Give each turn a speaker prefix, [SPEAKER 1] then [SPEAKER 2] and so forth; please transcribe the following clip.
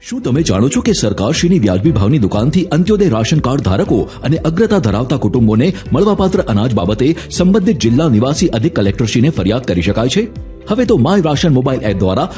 [SPEAKER 1] શું તમે જાણો છો કે સરકારશ્રીની વ્યાજબી ભાવની દુકાનથી અંત્યોદય રાશન કાર્ડ ધારકો અને અગ્રતા ધરાવતા કુટુંબોને મળવાપાત્ર અનાજ બાબતે સંબંધિત જિલ્લા નિવાસી અધિક કલેક્ટરશ્રીને ફરિયાદ કરી શકાય છે? હવે તો માય રાશન મોબાઈલ એપ દ્વારા